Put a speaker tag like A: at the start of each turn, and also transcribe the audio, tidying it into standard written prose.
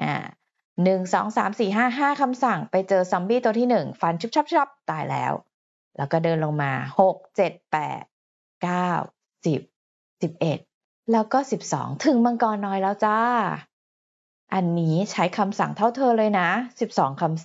A: 1 2 3 4 5คำสั่งไปเจอซอมบี้ตัวที่1ฟันชุบชับตายแล้วแล้วก็เดินลงมา6 7 8 9 10 11แล้วก็12ถึงมังกรน้อยแล้วจ้าอันนี้ใช้คำสั่งเท่าเธอเลยนะ12คำ